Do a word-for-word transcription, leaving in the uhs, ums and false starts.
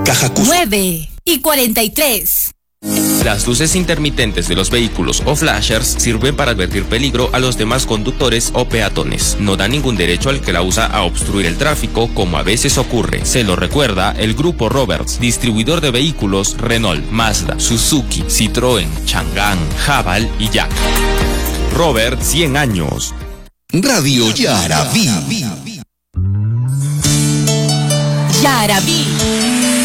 caja acústica. nueve y cuarenta y tres. Las luces intermitentes de los vehículos o flashers sirven para advertir peligro a los demás conductores o peatones. No da ningún derecho al que la usa a obstruir el tráfico, como a veces ocurre. Se lo recuerda el Grupo Roberts, distribuidor de vehículos Renault, Mazda, Suzuki, Citroën, Chang'an, Haval y Jack. Robert, cien años. Radio Yaraví. Yaraví.